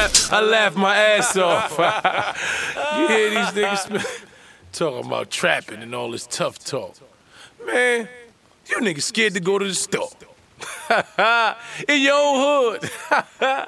I laugh my ass off. You hear these niggas talking about trapping and all this tough talk. Man, you niggas scared to go to the store. In your own hood.